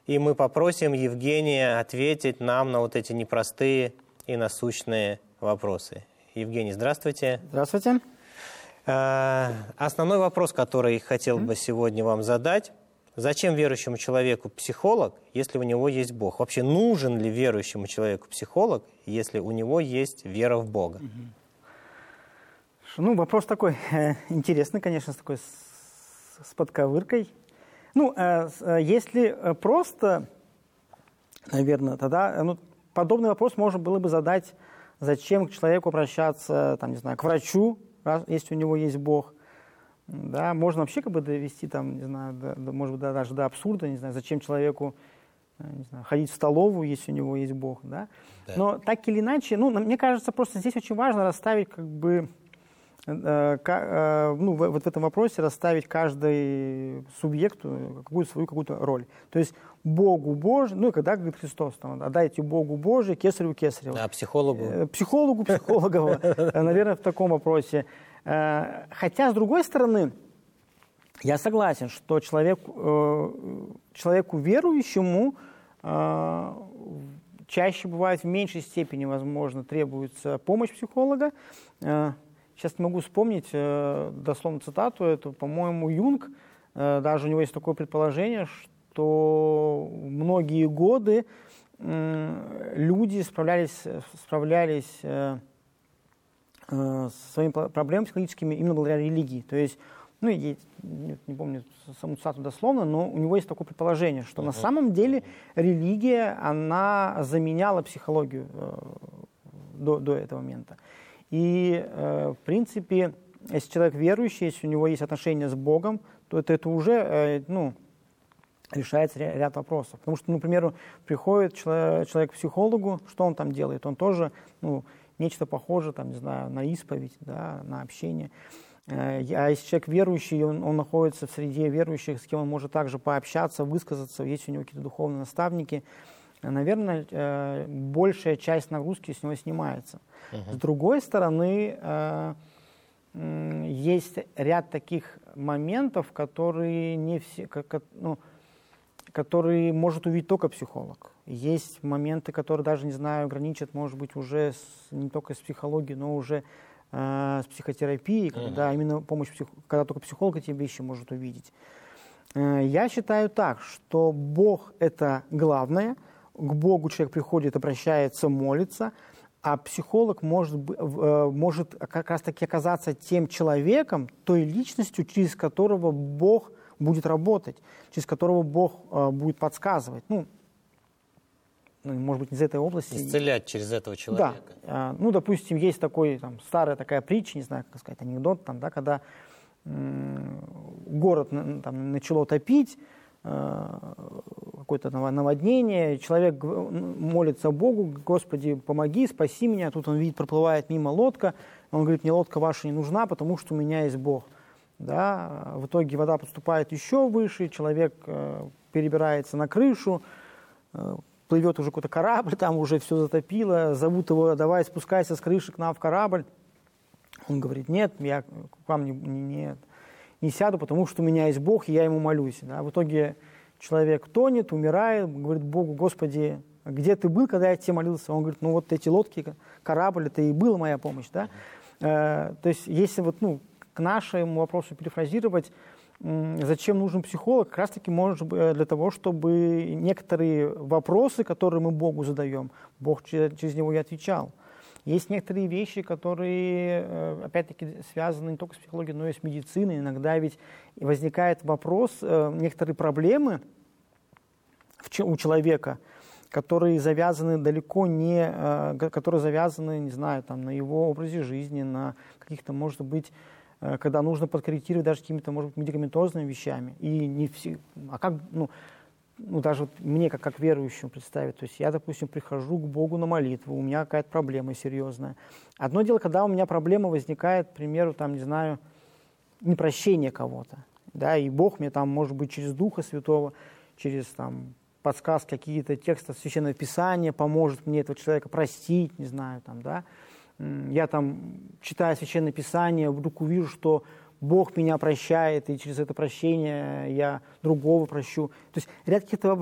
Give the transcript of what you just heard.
И мы попросим Евгения ответить нам на вот эти непростые и насущные вопросы. Евгений, здравствуйте. Здравствуйте. Основной вопрос, который хотел бы сегодня вам задать. Зачем верующему человеку психолог, если у него есть Бог? Вообще нужен ли верующему человеку психолог, если у него есть вера в Бога? Ну, вопрос такой интересный, конечно, с такой с подковыркой. Ну, если просто, наверное, тогда подобный вопрос можно было бы задать, зачем к человеку обращаться, там, не знаю, к врачу, если у него есть Бог. Да, можно вообще как бы довести, там, не знаю, может быть, даже до абсурда, не знаю, зачем человеку, не знаю, ходить в столовую, если у него есть Бог, да? Да. Но так или иначе, мне кажется, просто здесь очень важно расставить как бы, вот в этом вопросе расставить каждый субъекту свою какую-то роль. То есть Богу Божий, когда говорит Христос, там, отдайте Богу Божий, кесарю кесарева. А психологу? Психологу, наверное, в таком вопросе. Хотя, с другой стороны, я согласен, что человеку верующему чаще бывает в меньшей степени, возможно, требуется помощь психолога. Сейчас не могу вспомнить дословно цитату эту, по-моему, Юнг, даже у него есть такое предположение, что многие годы люди справлялись с своими проблемами психологическими именно благодаря религии. То есть, не помню саму цитату дословно, но у него есть такое предположение, что на самом деле религия, она заменяла психологию до этого момента. И, в принципе, если человек верующий, если у него есть отношения с Богом, то это уже, решается ряд вопросов. Потому что, например, приходит человек к психологу, что он там делает? Он тоже, нечто похожее, там, не знаю, на исповедь, да, на общение. А если человек верующий, он находится в среде верующих, с кем он может также пообщаться, высказаться, есть у него какие-то духовные наставники, наверное, большая часть нагрузки с него снимается. С другой стороны, есть ряд таких моментов, которые не все, которые может увидеть только психолог. Есть моменты, которые даже, не знаю, граничат, может быть, уже не только с психологией, но уже с психотерапией, когда именно когда только психолог эти вещи может увидеть. Я считаю так, что Бог – это главное, к Богу человек приходит, обращается, молится, а психолог может как раз-таки оказаться тем человеком, той личностью, через которого Бог будет работать, через которого Бог будет подсказывать. Может быть, из этой области. Исцелять через этого человека. Да. Допустим, есть старая такая притча, не знаю, как сказать, анекдот, когда город начало топить, какое-то наводнение, человек молится Богу: Господи, помоги, спаси меня. Тут он видит, проплывает мимо лодка, он говорит: мне лодка ваша не нужна, потому что у меня есть Бог. Да? В итоге вода подступает еще выше, человек перебирается на крышу, плывет уже какой-то корабль, там уже все затопило, зовут его: давай спускайся с крыши к нам в корабль. Он говорит: нет, я к вам не сяду, потому что у меня есть Бог, и я ему молюсь. Да? В итоге человек тонет, умирает, говорит Богу: Господи, где ты был, когда я тебе молился? Он говорит: вот эти лодки, корабль, это и была моя помощь. Да? То есть, если к нашему вопросу перефразировать, зачем нужен психолог, как раз-таки может быть для того, чтобы некоторые вопросы, которые мы Богу задаем, Бог через него и отвечал. Есть некоторые вещи, которые, опять-таки, связаны не только с психологией, но и с медициной. Иногда ведь возникает вопрос, некоторые проблемы у человека, которые завязаны которые завязаны, не знаю, на его образе жизни, на каких-то, может быть, когда нужно подкорректировать даже какими-то, может быть, медикаментозными вещами. И не все, даже мне, как верующему, представить. То есть я, допустим, прихожу к Богу на молитву, у меня какая-то проблема серьезная. Одно дело, когда у меня проблема возникает, к примеру, непрощение кого-то. Да, и Бог мне может быть через Духа Святого, через подсказки, какие-то тексты Священного Писания поможет мне этого человека простить, не знаю, да. Я читаю Священное Писание, вдруг увижу, что Бог меня прощает, и через это прощение я другого прощу. То есть ряд каких-то